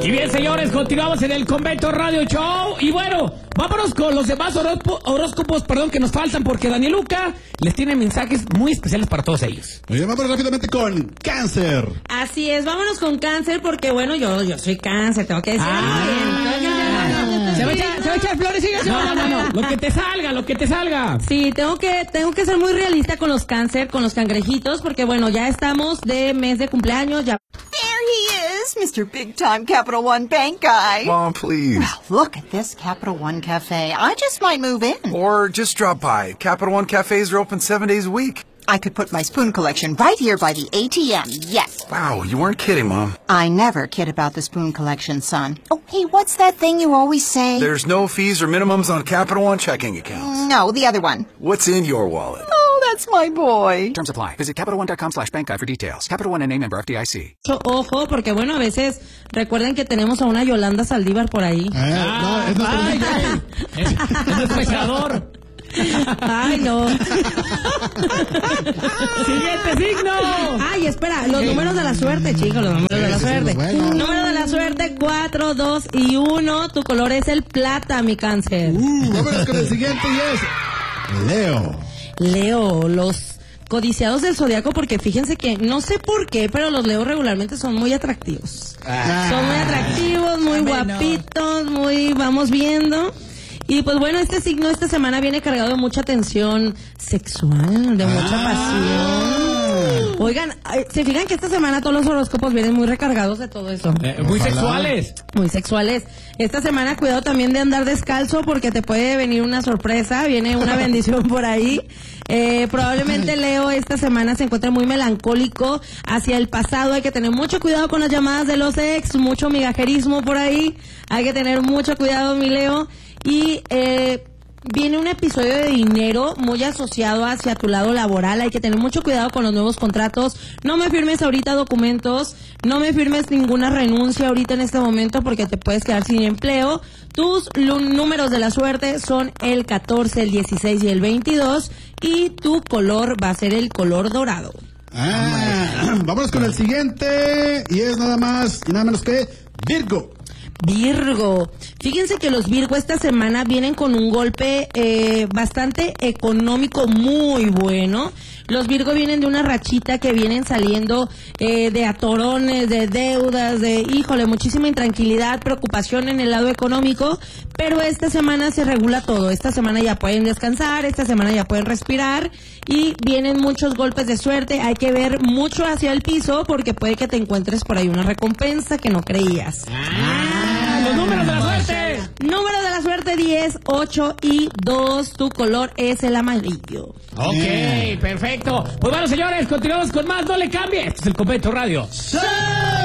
Y bien, señores, continuamos en el Convento Radio Show. Y bueno, vámonos con los demás horóscopos, que nos faltan, porque Daniluca les tiene mensajes muy especiales para todos ellos. Muy bien, vamos rápidamente con Cáncer. Así es, vámonos con Cáncer, porque bueno, yo soy Cáncer, tengo que decir. ¿Se va a echar flores? No. Lo que te salga. Sí, tengo que ser muy realista con los Cáncer, con los cangrejitos, porque bueno, ya estamos de mes de cumpleaños, ya. There he is, Mr. Big Time Capital One Bank Guy. Mom, please. Well, look at this Capital One Cafe. I just might move in. Or just drop by. Capital One cafes are open 7 days a week. I could put my spoon collection right here by the ATM, yes. Wow, you weren't kidding, Mom. I never kid about the spoon collection, son. Oh, hey, what's that thing you always say? There's no fees or minimums on Capital One checking accounts. No, the other one. What's in your wallet? Oh, that's my boy. Terms apply. Visit CapitalOne.com/bankguide for details. Capital One NA, member FDIC. Ojo, porque bueno, a veces recuerden que tenemos a una Yolanda Saldívar por ahí. No, es nuestro pescador. Ay, no. Siguiente signo. Ay, espera, los números de la suerte, chicos, los números de la suerte. Bueno. Número de la suerte, 4, 2 y 1. Tu color es el plata, mi Cáncer. Vámonos con el siguiente y es Leo. Leo, los codiciados del zodiaco, porque fíjense que no sé por qué, pero los Leos regularmente son muy atractivos. Son muy atractivos, muy guapitos, muy vamos viendo. Y pues bueno, este signo esta semana viene cargado de mucha tensión sexual, de mucha pasión. Oigan, ¿se fijan que esta semana todos los horóscopos vienen muy recargados de todo eso? Muy sexuales. Muy sexuales. Esta semana cuidado también de andar descalzo, porque te puede venir una sorpresa, viene una bendición por ahí. Probablemente Leo esta semana se encuentre muy melancólico hacia el pasado. Hay que tener mucho cuidado con las llamadas de los ex, mucho migajerismo por ahí. Hay que tener mucho cuidado, mi Leo. Y viene un episodio de dinero muy asociado hacia tu lado laboral. Hay que tener mucho cuidado con los nuevos contratos. No me firmes ahorita documentos, no me firmes ninguna renuncia ahorita en este momento, porque te puedes quedar sin empleo. Tus números de la suerte son el 14, el 16 y el 22, y tu color va a ser el color dorado. Vámonos con el siguiente y es nada más y nada menos que Virgo. Virgo, fíjense que los Virgo esta semana vienen con un golpe bastante económico muy bueno. Los Virgo vienen de una rachita que vienen saliendo de atorones, de deudas, de muchísima intranquilidad, preocupación en el lado económico, pero esta semana se regula todo. Esta semana ya pueden descansar, esta semana ya pueden respirar y vienen muchos golpes de suerte. Hay que ver mucho hacia el piso, porque puede que te encuentres por ahí una recompensa que no creías. Los números de la suerte. Número de la suerte 10, 8 y 2. Tu color es el amarillo. Ok, perfecto. Pues bueno, señores, continuamos con más. No le cambie. Este es el Convento Radio. ¡Sí!